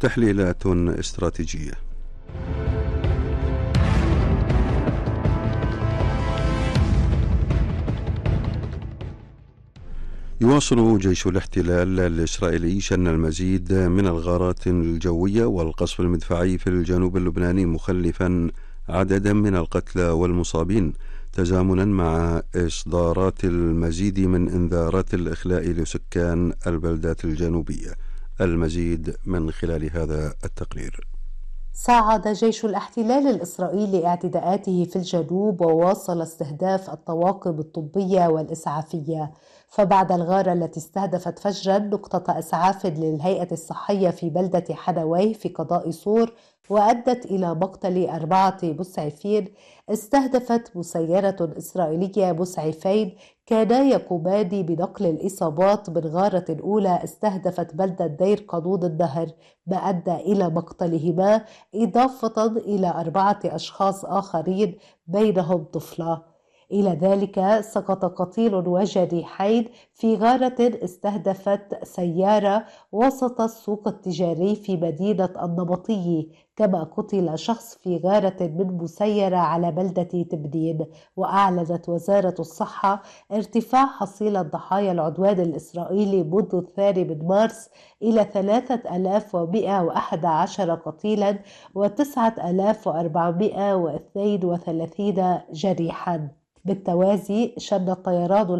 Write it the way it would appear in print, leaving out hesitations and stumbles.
تحليلات استراتيجية. يواصل جيش الاحتلال الإسرائيلي شن المزيد من الغارات الجوية والقصف المدفعي في الجنوب اللبناني، مخلفا عددا من القتلى والمصابين، تزامنا مع إصدارات المزيد من إنذارات الإخلاء لسكان البلدات الجنوبية. المزيد من خلال هذا التقرير. صعد جيش الاحتلال الإسرائيلي اعتداءاته في الجنوب وواصل استهداف الطواقم الطبية والإسعافية، فبعد الغارة التي استهدفت فجرا نقطة إسعاف للهيئة الصحية في بلدة حنويه في قضاء صور وأدت إلى مقتل 4 مسعفين، استهدفت مسيرة إسرائيلية مسعفين كانا يقومان بنقل الإصابات من غارة أولى استهدفت بلدة دير قانون النهر، ما أدى إلى مقتلهما، إضافة إلى 4 أشخاص آخرين بينهم طفلة. إلى ذلك سقط قتيل وجريحين في غارة استهدفت سيارة وسط السوق التجاري في مدينة النبطية، كما قتل شخص في غارة من مسيرة على بلدة تبنين. وأعلنت وزارة الصحة ارتفاع حصيلة ضحايا العدوان الإسرائيلي منذ 2 من مارس إلى 3111 قتيلا و9432 جريحا. بالتوازي شن الطيران